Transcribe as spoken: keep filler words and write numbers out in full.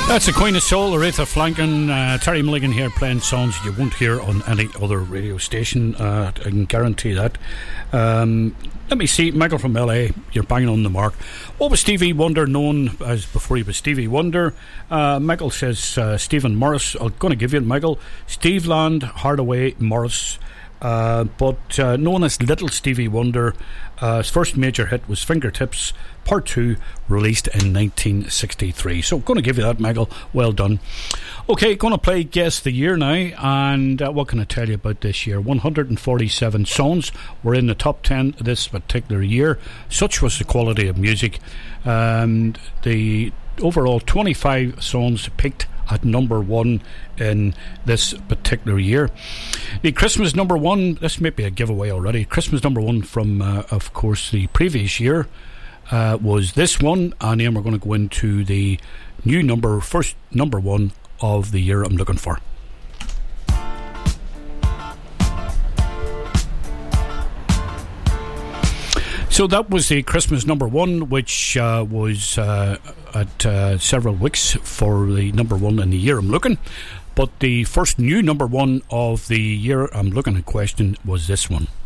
That's the Queen of Soul, Aretha Franklin. uh, Terry Milligan here playing songs you won't hear on any other radio station. uh, I can guarantee that. um, Let me see, Michael from L A, you're banging on the mark. What was Stevie Wonder known as before he was Stevie Wonder? uh, Michael says uh, Stephen Morris. I'm going to give you it, Michael. Steve Land, Hardaway, Morris. Uh, but uh, known as Little Stevie Wonder. Uh, his first major hit was Fingertips Part two, released in nineteen sixty-three. So going to give you that, Michael. Well done. Okay, going to play Guess the Year now. And uh, what can I tell you about this year? one hundred forty-seven songs were in the top ten this particular year. Such was the quality of music. And the overall twenty-five songs picked at number one in this particular year. The Christmas number one, this may be a giveaway already. Christmas number one from, uh, of course, the previous year uh, was this one, and then we're going to go into the new number, first number one of the year I'm looking for. So that was the Christmas number one, which uh, was uh, at uh, several weeks for the number one in the year I'm looking. But the first new number one of the year I'm looking in question was this one.